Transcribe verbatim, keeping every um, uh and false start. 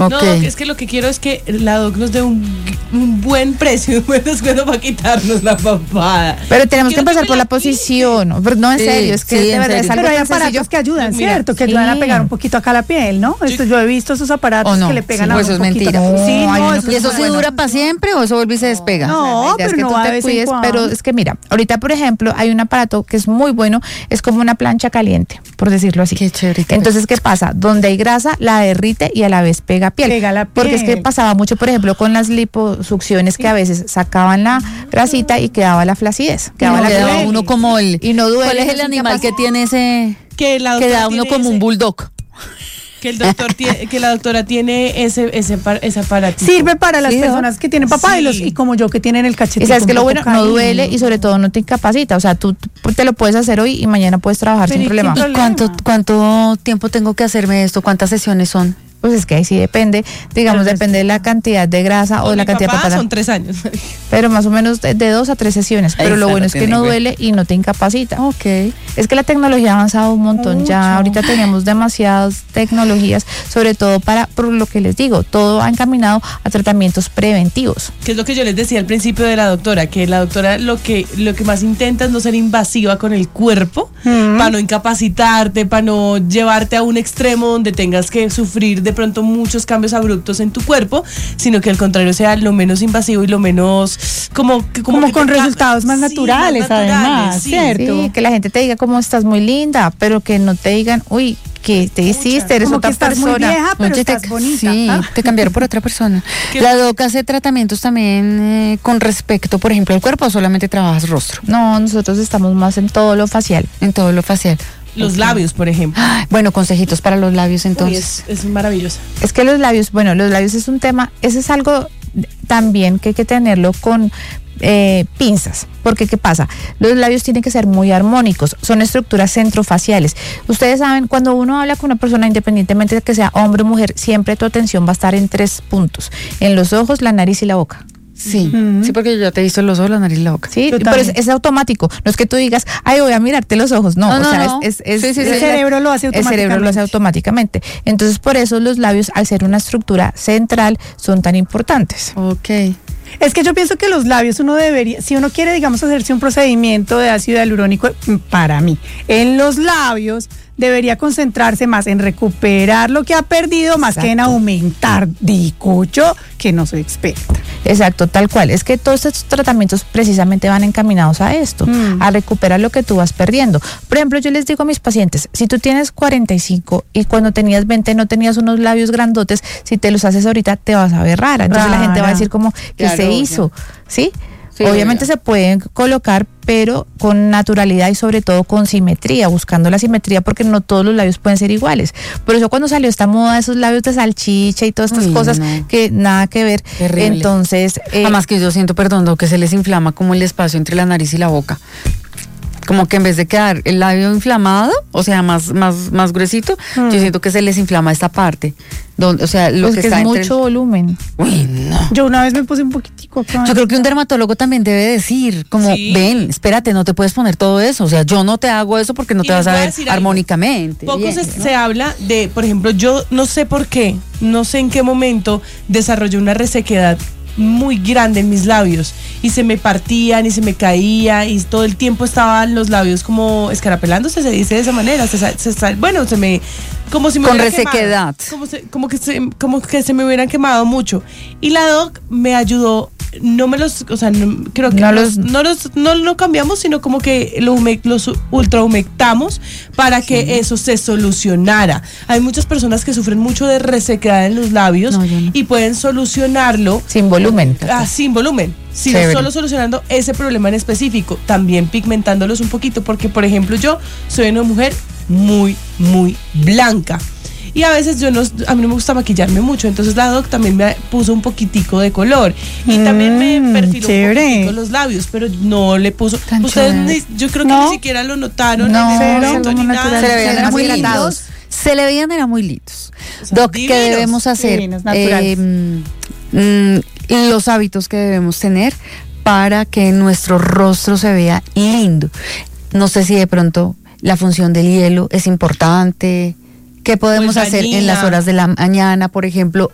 Okay. No, es que lo que quiero es que la doc nos dé un, un buen precio, un buen descuento para quitarnos la papada. Pero tenemos Quiero que empezar me por la, la posición, no, pero no en Sí, serio, es que sí, de en verdad serio. es algo Pero hay tan aparatos sencillo. que ayudan, Mira, ¿cierto? Que sí. ayudan a pegar un poquito acá a la piel, ¿no? Esto, yo he visto esos aparatos ¿O no? que le pegan Sí. a O uno eso un es poquito. mentira. Sí, No, hay no, uno eso que ¿Y es eso muy sí bueno. dura para siempre o eso vuelve y se despega? No, La idea es pero que no tú va te de vez en cuides, cuando. pero es que mira, ahorita por ejemplo hay un aparato que es muy bueno, es como una plancha caliente, por decirlo así. Qué chévere. qué Entonces, ¿qué pasa? Donde hay grasa, la derrite y a la vez pega piel. Pega la Porque es que piel. pasaba mucho, por ejemplo, con las liposucciones que a veces sacaban la grasita y quedaba la flacidez. Quedaba la quedaba piel. uno como el... Y no duele. ¿Cuál es no el es animal que incapaz- tiene ese... Que la que doctora da uno tiene como ese- un bulldog? Que el doctor tiene, que la doctora tiene ese ese par- ese aparatito. Sirve para las Sí, ¿no? personas que tienen papá y, los, Sí. y como yo que tienen el cachete. Y sabes que lo bueno, no duele y sobre todo no te incapacita. O sea, tú tú te lo puedes hacer hoy y mañana puedes trabajar Pero sin ¿y qué problema. problema? ¿Y cuánto, cuánto tiempo tengo que hacerme esto? ¿Cuántas sesiones son? Pues es que ahí sí depende, digamos, Entonces, depende de la cantidad de grasa o Con de la mi cantidad de papá papada. son tres años. Pero más o menos de, de dos a tres sesiones. Pero Ahí lo está, bueno lo es que tiene, no güey. duele y no te incapacita. Ok. Es que la tecnología ha avanzado un montón. Mucho. Ya ahorita tenemos demasiadas tecnologías, sobre todo para, por lo que les digo, todo ha encaminado a tratamientos preventivos. Que es lo que yo les decía al principio de la doctora, que la doctora lo que lo que más intenta es no ser invasiva con el cuerpo, Mm. para no incapacitarte, para no llevarte a un extremo donde tengas que sufrir de pronto muchos cambios abruptos en tu cuerpo, sino que al contrario sea lo menos invasivo y lo menos como que- Como que con te- resultados más sí, naturales, además, sí. ¿cierto? Sí, que la gente te diga cómo estás muy linda, pero que no te digan, uy, ¿qué te hiciste? Eres Como otra que estás muy persona. vieja, pero Oye, estás te, bonita. sí, ¿ah? te cambiaron por otra persona. ¿Qué? ¿La doc hace tratamientos también eh, con respecto, por ejemplo, al cuerpo o solamente trabajas rostro? No, nosotros estamos más en todo lo facial. En todo lo facial. Los Ok. labios, por ejemplo. Ah, Bueno, consejitos para los labios Uy, entonces. es, es maravilloso. Es que los labios, bueno, los labios es un tema, ese es algo también que hay que tenerlo con eh, pinzas, porque ¿qué pasa? Los labios tienen que ser muy armónicos, son estructuras centrofaciales. Ustedes saben, cuando uno habla con una persona, independientemente de que sea hombre o mujer, siempre tu atención va a estar en tres puntos, en los ojos, la nariz y la boca. Sí, Ujú. sí, porque yo ya te he visto los ojos, la nariz y la boca. Sí, Yo pero es, también. es automático. No es que tú digas, ay, voy a mirarte los ojos. No, No, o no, sea, no. es, es, Sí, sí, es- sí. El cerebro lo hace El automáticamente. cerebro lo hace automáticamente. Entonces, por eso los labios, al ser una estructura central, son tan importantes. Ok. Es que yo pienso que los labios uno debería, si uno quiere, digamos, hacerse un procedimiento de ácido hialurónico, para mí, en los labios debería concentrarse más en recuperar lo que ha perdido, más que en Exacto. aumentar. Digo yo, que no soy experta. Exacto, tal cual. Es que todos estos tratamientos precisamente van encaminados a esto, Mm. a recuperar lo que tú vas perdiendo. Por ejemplo, yo les digo a mis pacientes, si tú tienes cuarenta y cinco y cuando tenías veinte no tenías unos labios grandotes, si te los haces ahorita te vas a ver rara. Entonces la gente va a Rara. decir como, ¿qué Claro, se hizo? ¿Sí? Sí, Obviamente obvio. se pueden colocar, pero con naturalidad y sobre todo con simetría, buscando la simetría, porque no todos los labios pueden ser iguales. Por eso cuando salió esta moda de esos labios de salchicha y todas estas Uy, cosas no. que nada que ver, Terrible. entonces... eh, Además que yo siento, perdón, Doc, que se les inflama como el espacio entre la nariz y la boca. Como que en vez de quedar el labio inflamado, o sea, más, más, más gruesito, Mm. yo siento que se les inflama esta parte. Donde, o sea, lo pues que que está es entre- mucho volumen. Uy, no. Yo una vez me puse un poquitico acá. Yo creo que un dermatólogo también debe decir, como, Sí. ven, espérate, no te puedes poner todo eso. O sea, yo no te hago eso porque no Y te vas les a voy a ver decir algo. armónicamente. Poco bien, se, ¿no? se habla de, por ejemplo, yo no sé por qué, no sé en qué momento desarrollé una resequedad muy grande en mis labios y se me partían y se me caía y todo el tiempo estaban los labios como escarapelándose, se dice de esa manera, se, sa- se sa- bueno, se me como si me Con hubiera resequedad. quemado, como, se- como que se, como que se me hubieran quemado mucho y la doc me ayudó. No me los, o sea, no- creo que No no los- los, no los, no lo cambiamos, sino como que lo hume- los ultrahumectamos para que eso se solucionara. Hay muchas personas que sufren mucho de resequedad en los labios No, yo no. y pueden solucionarlo Sin volumen. ah, sin volumen, sino Chévere. solo solucionando ese problema en específico, también pigmentándolos un poquito, porque por ejemplo yo soy una mujer muy, muy blanca. Y a veces yo no, a mí no me gusta maquillarme mucho, entonces la doc también me puso un poquitico de color y también me Mm, perfiló chévere. un poquitico los labios, pero no le puso. Tan Ustedes, chévere. ni- yo creo que ¿No? ni siquiera lo notaron, No, en ese es momento, algo ni natural. nada. Se le veían Además muy hidratados. lindos. Se le veían eran muy lindos. O sea, Doc, ¿qué divinos. debemos hacer? Divinos, naturales. Eh, mm, mm, los hábitos que debemos tener para que nuestro rostro se vea lindo. No sé si de pronto la función del hielo es importante. ¿Qué podemos Pues hacer en dañina. las horas de la mañana, por ejemplo?